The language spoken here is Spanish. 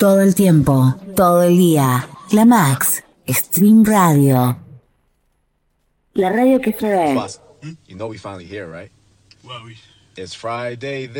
Todo el tiempo, todo el día. La Max, Stream Radio. La radio que se ve. You know we finally here, right? Well, it's Friday.